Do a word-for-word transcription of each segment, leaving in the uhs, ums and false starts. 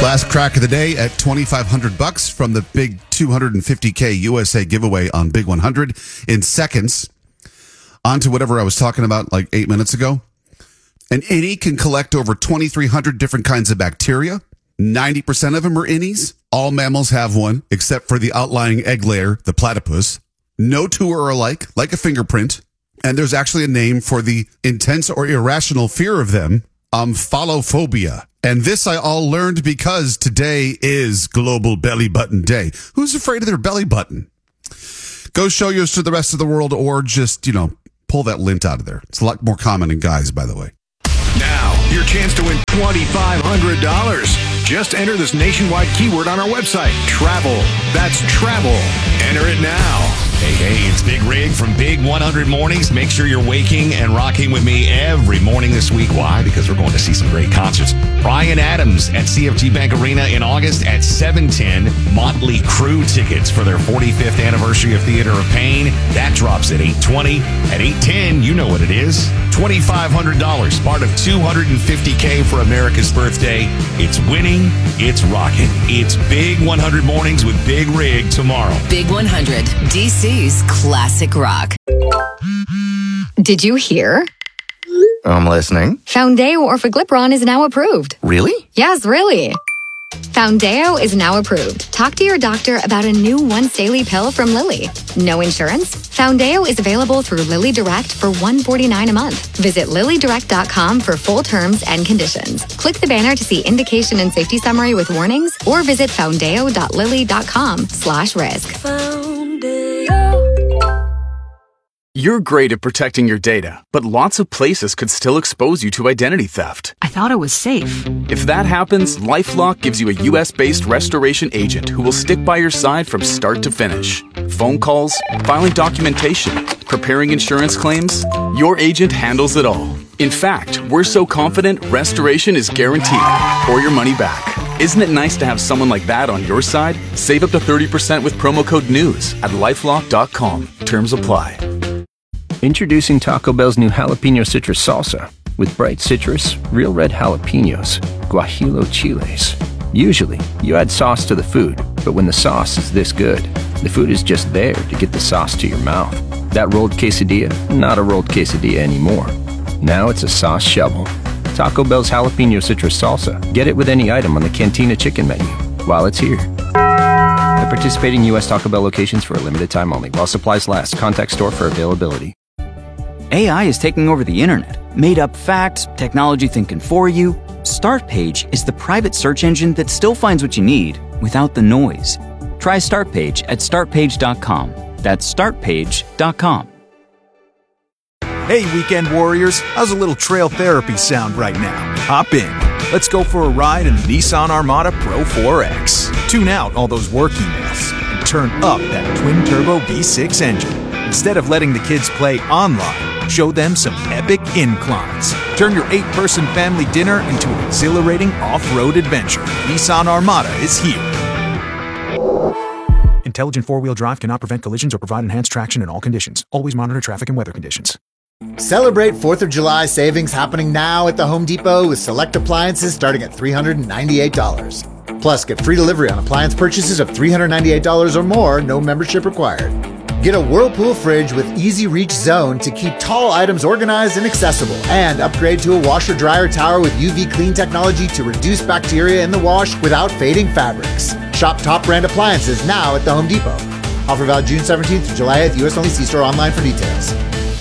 Last crack of the day at twenty-five hundred bucks from the big two hundred fifty K U S A giveaway on Big one hundred in seconds. On to whatever I was talking about like eight minutes ago. An innie can collect over twenty-three hundred different kinds of bacteria. ninety percent of them are innies. All mammals have one, except for the outlying egg layer, the platypus. No two are alike, like a fingerprint. And there's actually a name for the intense or irrational fear of them, omphalophobia. And this I all learned because today is Global Belly Button Day. Who's afraid of their belly button? Go show yours to the rest of the world, or just, you know, pull that lint out of there. It's a lot more common in guys, by the way. Now, your chance to win twenty-five hundred dollars. Just enter this nationwide keyword on our website, travel. That's travel. Enter it now. Hey, hey, it's Big Rig from Big one hundred Mornings. Make sure you're waking and rocking with me every morning this week. Why? Because we're going to see some great concerts. Bryan Adams at C F G Bank Arena in August at seven ten. Motley Crue tickets for their forty-fifth anniversary of Theater of Pain. That drops at eight twenty. At eight ten, you know what it is. twenty-five hundred dollars, part of two hundred fifty K for America's birthday. It's winning. It's rocking. It's Big one hundred Mornings with Big Rig tomorrow. Big one hundred, D C's classic rock. Did you hear? I'm listening. Foundeo Orforglipron is now approved. Really? Yes, really. Foundeo is now approved. Talk to your doctor about a new once daily pill from Lilly. No insurance? Foundeo is available through Lilly Direct for one hundred forty-nine dollars a month. Visit lilly direct dot com for full terms and conditions. Click the banner to see indication and safety summary with warnings, or visit foundeo dot lilly dot com slash risk. You're great at protecting your data, but lots of places could still expose you to identity theft. I thought it was safe. If that happens, LifeLock gives you a U S-based restoration agent who will stick by your side from start to finish. Phone calls, filing documentation, preparing insurance claims, your agent handles it all. In fact, we're so confident restoration is guaranteed, or your money back. Isn't it nice to have someone like that on your side? Save up to thirty percent with promo code NEWS at lifelock dot com. Terms apply. Introducing Taco Bell's new jalapeno citrus salsa with bright citrus, real red jalapenos, guajillo chiles. Usually, you add sauce to the food, but when the sauce is this good, the food is just there to get the sauce to your mouth. That rolled quesadilla, not a rolled quesadilla anymore. Now it's a sauce shovel. Taco Bell's jalapeno citrus salsa. Get it with any item on the Cantina chicken menu while it's here. At participating U S Taco Bell locations for a limited time only. While supplies last. Contact store for availability. A I is taking over the internet. Made up facts, technology thinking for you. Startpage is the private search engine that still finds what you need without the noise. Try Startpage at start page dot com. That's start page dot com. Hey, weekend warriors, how's a little trail therapy sound right now? Hop in. Let's go for a ride in the Nissan Armada Pro four X. Tune out all those work emails and turn up that twin-turbo V six engine. Instead of letting the kids play online, show them some epic inclines. Turn your eight-person family dinner into an exhilarating off-road adventure. Nissan Armada is here. Intelligent four-wheel drive cannot prevent collisions or provide enhanced traction in all conditions. Always monitor traffic and weather conditions. Celebrate fourth of July savings happening now at the Home Depot with select appliances starting at three hundred ninety-eight dollars. Plus, get free delivery on appliance purchases of three hundred ninety-eight dollars or more, no membership required. Get a Whirlpool fridge with Easy Reach Zone to keep tall items organized and accessible. And upgrade to a washer-dryer tower with U V clean technology to reduce bacteria in the wash without fading fabrics. Shop top brand appliances now at the Home Depot. Offer valid June seventeenth to July eighth, U S only. See store online for details.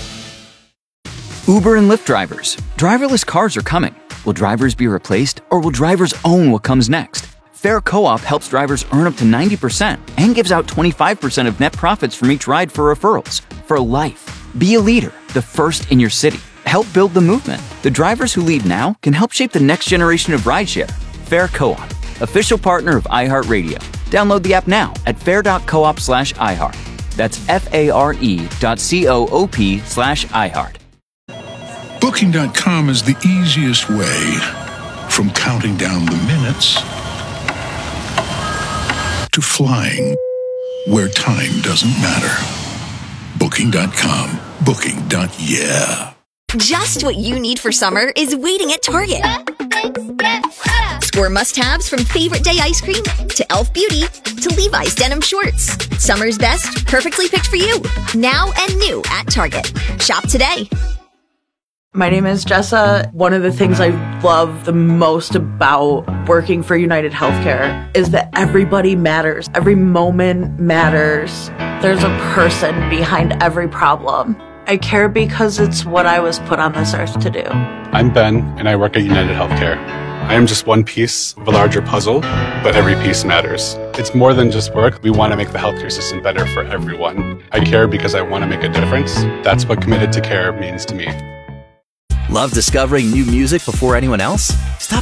Uber and Lyft drivers. Driverless cars are coming. Will drivers be replaced, or will drivers own what comes next? Fair Co-op helps drivers earn up to ninety percent and gives out twenty-five percent of net profits from each ride for referrals. For life. Be a leader, the first in your city. Help build the movement. The drivers who lead now can help shape the next generation of rideshare. Fair Co-op, official partner of iHeartRadio. Download the app now at fair.coop slash iHeart. That's F-A-R-E dot C-O-O-P slash iHeart. Booking dot com is the easiest way from counting down the minutes to flying where time doesn't matter. Booking dot com. Booking. Yeah. Just what you need for summer is waiting at Target. Score must-haves from favorite day ice cream to e l f Beauty to Levi's denim shorts. Summer's best, perfectly picked for you. Now and new at Target. Shop today. My name is Jessa. One of the things I love the most about working for United Healthcare is that everybody matters. Every moment matters. There's a person behind every problem. I care because it's what I was put on this earth to do. I'm Ben, and I work at United Healthcare. I am just one piece of a larger puzzle, but every piece matters. It's more than just work. We want to make the healthcare system better for everyone. I care because I want to make a difference. That's what Committed to Care means to me. Love discovering new music before anyone else? Stop